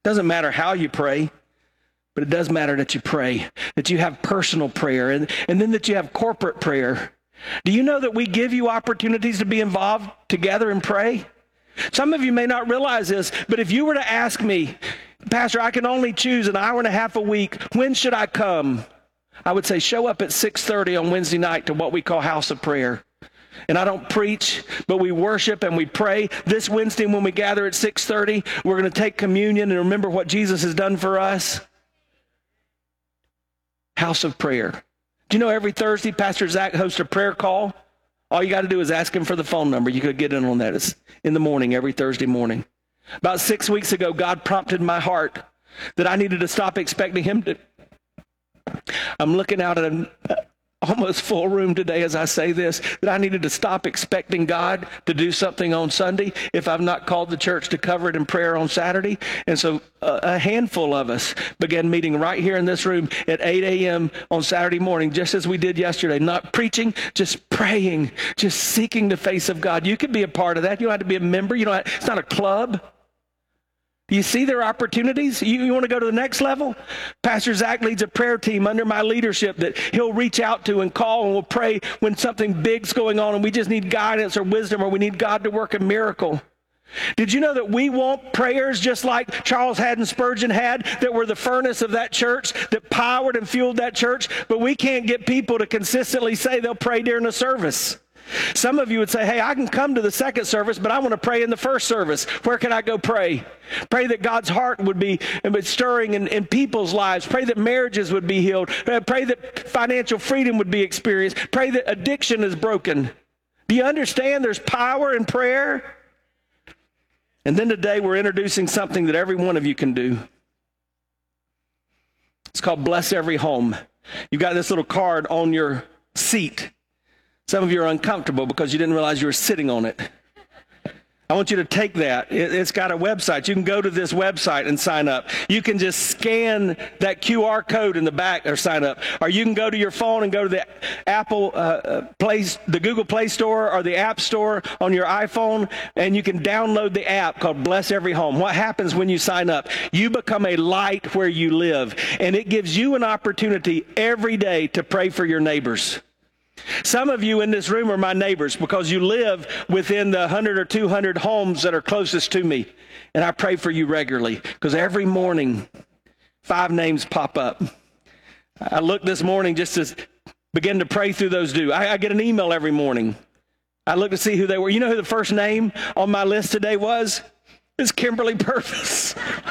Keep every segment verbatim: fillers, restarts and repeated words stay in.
Doesn't matter how you pray, but it does matter that you pray, that you have personal prayer, and, and then that you have corporate prayer. Do you know that we give you opportunities to be involved together and pray? Some of you may not realize this, but if you were to ask me, Pastor, I can only choose an hour and a half a week, when should I come? I would say show up at six thirty on Wednesday night to what we call House of Prayer. And I don't preach, but we worship and we pray. This Wednesday when we gather at six thirty, we're going to take communion and remember what Jesus has done for us. House of Prayer. Do you know every Thursday Pastor Zach hosts a prayer call? All you got to do is ask him for the phone number. You could get in on that. It's in the morning, every Thursday morning. About six weeks ago, God prompted my heart that I needed to stop expecting him to. I'm looking out at an almost full room today as I say this, that I needed to stop expecting God to do something on Sunday if I've not called the church to cover it in prayer on Saturday. And so uh, a handful of us began meeting right here in this room at eight a.m. on Saturday morning, just as we did yesterday, not preaching, just praying, just seeking the face of God. You could be a part of that. You don't have to be a member. You don't have, it's not a club. Do you see their opportunities? You, you want to go to the next level? Pastor Zach leads a prayer team under my leadership that he'll reach out to and call, and we'll pray when something big's going on and we just need guidance or wisdom or we need God to work a miracle. Did you know that we want prayers just like Charles Haddon Spurgeon had, that were the furnace of that church, that powered and fueled that church, but we can't get people to consistently say they'll pray during the service. Some of you would say, hey, I can come to the second service, but I want to pray in the first service. Where can I go pray? Pray that God's heart would be stirring in, in people's lives. Pray that marriages would be healed. Pray that financial freedom would be experienced. Pray that addiction is broken. Do you understand there's power in prayer? And then today we're introducing something that every one of you can do. It's called Bless Every Home. You've got this little card on your seat. Some of you are uncomfortable because you didn't realize you were sitting on it. I want you to take that. It, it's got a website. You can go to this website and sign up. You can just scan that Q R code in the back or sign up. Or you can go to your phone and go to the Apple uh, Play, the Google Play Store or the App Store on your iPhone, and you can download the app called Bless Every Home. What happens when you sign up? You become a light where you live, and it gives you an opportunity every day to pray for your neighbors. Some of you in this room are my neighbors because you live within the one hundred or two hundred homes that are closest to me. And I pray for you regularly because every morning, five names pop up. I look this morning just to begin to pray through those due. I, I get an email every morning. I look to see who they were. You know who the first name on my list today was? It's Kimberly Purvis.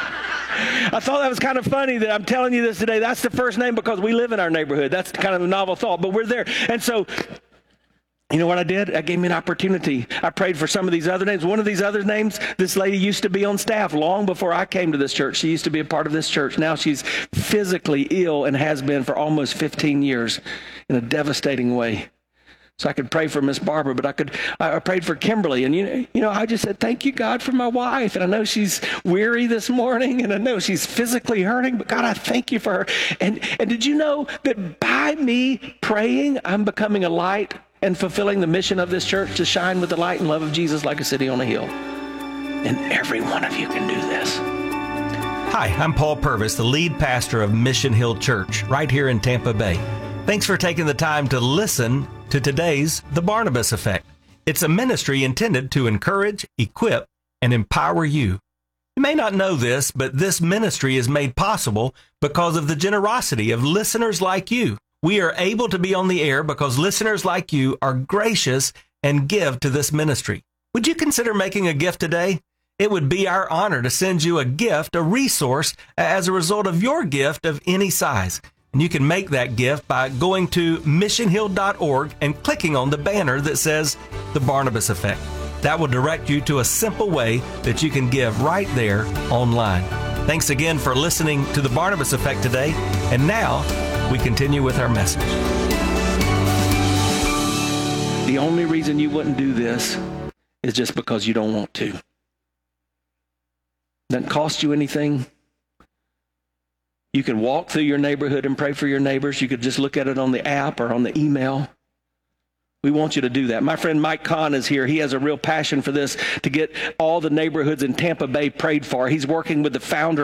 I thought that was kind of funny that I'm telling you this today. That's the first name because we live in our neighborhood. That's kind of a novel thought, but we're there. And so, you know what I did? I gave me an opportunity. I prayed for some of these other names. One of these other names, this lady used to be on staff long before I came to this church. She used to be a part of this church. Now she's physically ill and has been for almost fifteen years in a devastating way. So I could pray for Miss Barbara, but I could I prayed for Kimberly. And, you know, you know, I just said, thank you, God, for my wife. And I know she's weary this morning, and I know she's physically hurting, but God, I thank you for her. And, and did you know that by me praying, I'm becoming a light and fulfilling the mission of this church to shine with the light and love of Jesus like a city on a hill? And every one of you can do this. Hi, I'm Paul Purvis, the lead pastor of Mission Hill Church right here in Tampa Bay. Thanks for taking the time to listen to today's The Barnabas Effect. It's a ministry intended to encourage, equip, and empower you. You may not know this, but this ministry is made possible because of the generosity of listeners like you. We are able to be on the air because listeners like you are gracious and give to this ministry. Would you consider making a gift today? It would be our honor to send you a gift, a resource, as a result of your gift of any size. And you can make that gift by going to mission hill dot org and clicking on the banner that says The Barnabas Effect. That will direct you to a simple way that you can give right there online. Thanks again for listening to The Barnabas Effect today. And now we continue with our message. The only reason you wouldn't do this is just because you don't want to. Doesn't cost you anything. You can walk through your neighborhood and pray for your neighbors. You could just look at it on the app or on the email. We want you to do that. My friend Mike Kahn is here. He has a real passion for this, to get all the neighborhoods in Tampa Bay prayed for. He's working with the founder